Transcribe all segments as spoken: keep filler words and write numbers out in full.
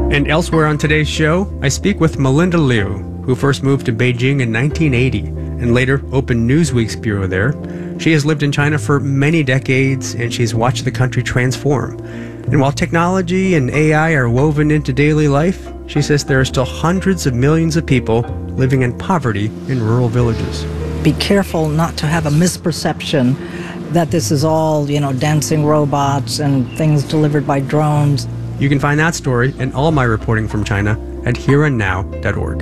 And elsewhere on today's show, I speak with Melinda Liu, who first moved to Beijing in nineteen eighty and later opened Newsweek's bureau there. She has lived in China for many decades, and she's watched the country transform. And while technology and A I are woven into daily life, she says there are still hundreds of millions of people living in poverty in rural villages. Be careful not to have a misperception that this is all, you know, dancing robots and things delivered by drones. You can find that story and all my reporting from China at here and now dot org.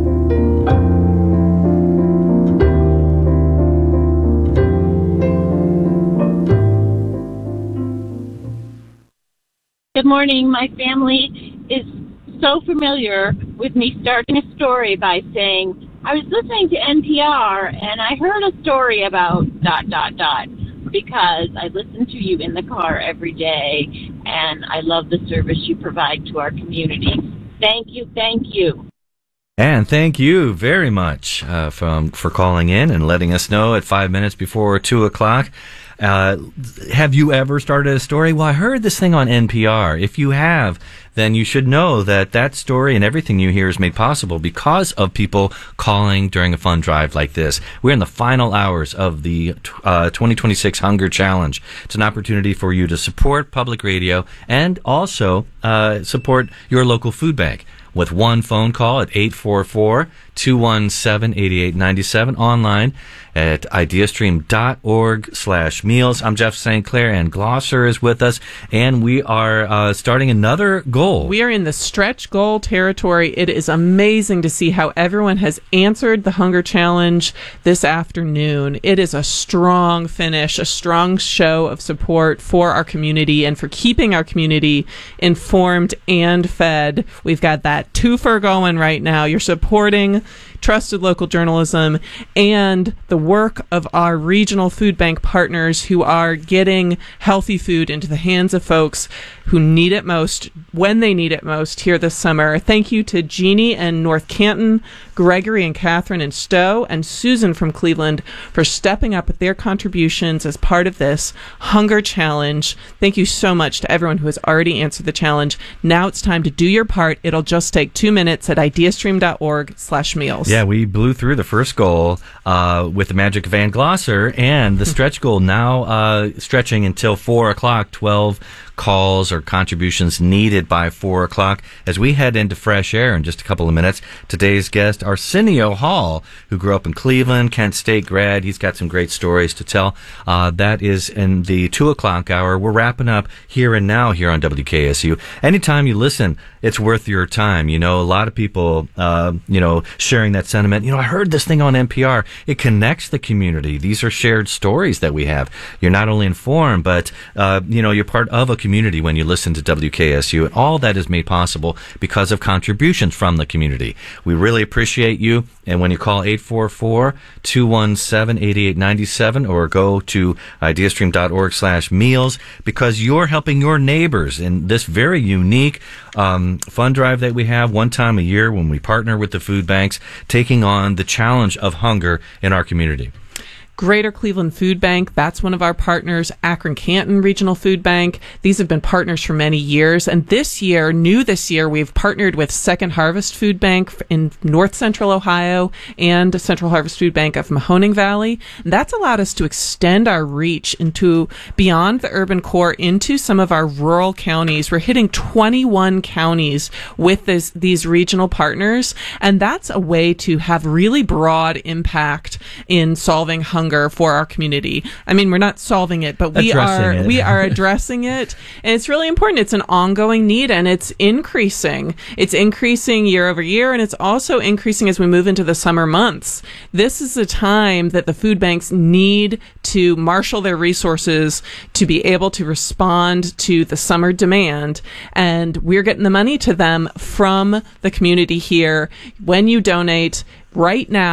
Good morning. My family is so familiar with me starting a story by saying, I was listening to N P R and I heard a story about dot, dot, dot, because I listen to you in the car every day and I love the service you provide to our community. Thank you, thank you. And thank you very much uh, from, for calling in and letting us know at five minutes before two o'clock. Uh, have you ever started a story? Well, I heard this thing on N P R. If you have, then you should know that that story and everything you hear is made possible because of people calling during a fun drive like this. We're in the final hours of the uh, twenty twenty-six Hunger Challenge. It's an opportunity for you to support public radio and also uh, support your local food bank with one phone call at eight four four, two one seven, eight eight nine seven, online at ideastream dot org slash meals. I'm Jeff Saint Clair, and Glosser is with us, and we are uh, starting another goal. We are in the stretch goal territory. It is amazing to see how everyone has answered the Hunger Challenge this afternoon. It is a strong finish, a strong show of support for our community and for keeping our community informed and fed. We've got that twofer going right now. You're supporting trusted local journalism and the work of our regional food bank partners who are getting healthy food into the hands of folks who need it most when they need it most here this summer. Thank you to Jeannie and North Canton, Gregory and Catherine and Stowe, and Susan from Cleveland for stepping up with their contributions as part of this Hunger Challenge. Thank you so much to everyone who has already answered the challenge. Now it's time to do your part. It'll just take two minutes at ideastream dot org slash meals. Yeah, we blew through the first goal uh, with the magic of Ann Glosser, and the stretch goal now uh, stretching until four o'clock, twelve calls or contributions needed by four o'clock. As we head into fresh air in just a couple of minutes, today's guest, Arsenio Hall, who grew up in Cleveland, Kent State grad. He's got some great stories to tell. Uh, that is in the two o'clock hour. We're wrapping up here and now here on W K S U. Anytime you listen, it's worth your time. You know, a lot of people, uh, you know, sharing that sentiment. You know, I heard this thing on N P R. It connects the community. These are shared stories that we have. You're not only informed, but, uh, you know, you're part of a community when you listen to W K S U, and all that is made possible because of contributions from the community. We really appreciate you, and when you call eight four four, two one seven, eight eight nine seven or go to ideastream dot org slash meals, because you're helping your neighbors in this very unique um, fund drive that we have one time a year when we partner with the food banks, taking on the challenge of hunger in our community. Greater Cleveland Food Bank, that's one of our partners. Akron Canton Regional Food Bank. These have been partners for many years. And this year, new this year, we've partnered with Second Harvest Food Bank in North Central Ohio and Central Harvest Food Bank of Mahoning Valley. And that's allowed us to extend our reach into beyond the urban core into some of our rural counties. We're hitting twenty-one counties with this, these regional partners. And that's a way to have really broad impact in solving hunger for our community. I mean, we're not solving it, but we addressing are it. we are addressing it, and it's really important. It's an ongoing need, and it's increasing. It's increasing year over year, and it's also increasing as we move into the summer months. This is a time that the food banks need to marshal their resources to be able to respond to the summer demand, and we're getting the money to them from the community here. When you donate right now,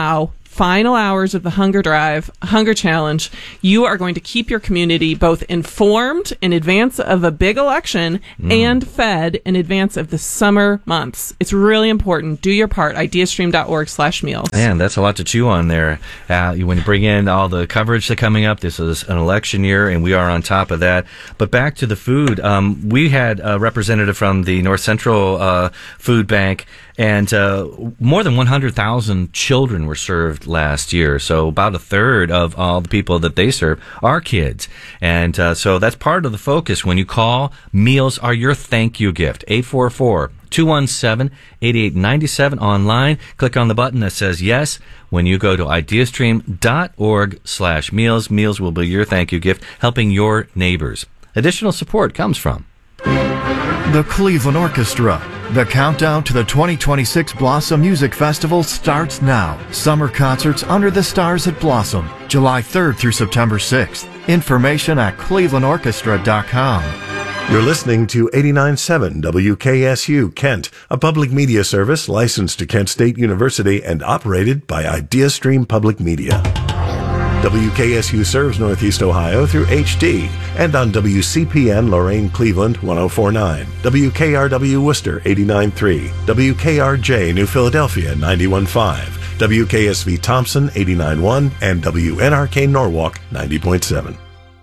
final hours of the Hunger Drive, Hunger Challenge, you are going to keep your community both informed in advance of a big election mm. and fed in advance of the summer months. It's really important. Do your part. ideastream.org slash meals. Man, that's a lot to chew on there. Uh, when you bring in all the coverage that's coming up, this is an election year, and we are on top of that. But back to the food. Um, we had a representative from the North Central uh, Food Bank, and uh, more than one hundred thousand children were served last year. So about a third of all the people that they serve are kids. And uh, so that's part of the focus. When you call, meals are your thank you gift. eight four four, two one seven, eight eight nine seven online. Click on the button that says yes. When you go to ideastream.org slash meals, meals will be your thank you gift, helping your neighbors. Additional support comes from the Cleveland Orchestra. The countdown to the twenty twenty-six Blossom Music Festival starts now. Summer concerts under the stars at Blossom, July third through September sixth. Information at cleveland orchestra dot com. You're listening to eighty-nine point seven W K S U Kent, a public media service licensed to Kent State University and operated by IdeaStream Public Media. W K S U serves Northeast Ohio through H D and on W C P N Lorain Cleveland one oh four point nine, W K R W Worcester eighty-nine point three, W K R J New Philadelphia ninety-one point five, W K S V Thompson eighty-nine point one, and W N R K Norwalk ninety point seven.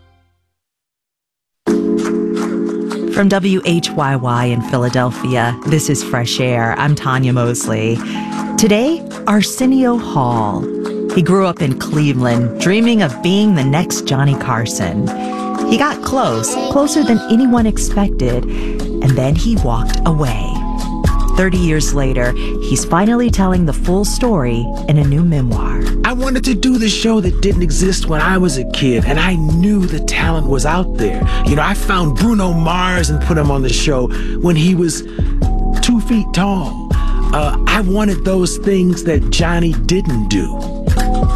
From W H Y Y in Philadelphia, this is Fresh Air. I'm Tanya Mosley. Today, Arsenio Hall. He grew up in Cleveland, dreaming of being the next Johnny Carson. He got close, closer than anyone expected, and then he walked away. Thirty years later, he's finally telling the full story in a new memoir. I wanted to do the show that didn't exist when I was a kid, and I knew the talent was out there. You know, I found Bruno Mars and put him on the show when he was two feet tall. Uh, I wanted those things that Johnny didn't do.